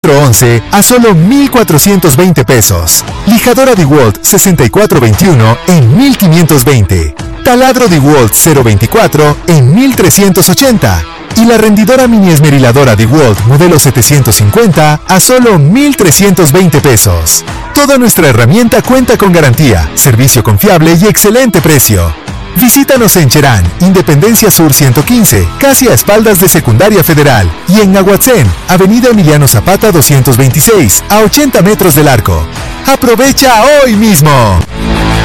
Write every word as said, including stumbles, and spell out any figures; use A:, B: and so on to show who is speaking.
A: once a solo mil cuatrocientos veinte pesos. Lijadora DeWalt sesenta y cuatro veintiuno en mil quinientos veinte. Taladro DeWalt cero veinticuatro en mil trescientos ochenta. Y la rendidora mini esmeriladora DeWalt modelo setecientos cincuenta a solo mil trescientos veinte pesos. Toda nuestra herramienta cuenta con garantía, servicio confiable y excelente precio. Visítanos en Cherán, Independencia Sur ciento quince, casi a espaldas de Secundaria Federal, y en Nahuatzén, Avenida Emiliano Zapata doscientos veintiséis, a ochenta metros del Arco. ¡Aprovecha hoy mismo!